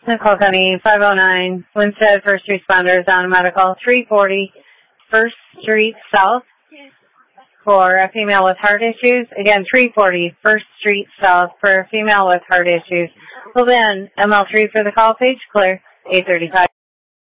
Nicole County, 509, Winstead, first responders on medical, 340 First Street South for a female with heart issues. Again, 340 First Street South for a female with heart issues. Well then, ML3 for the call, page clear, 835.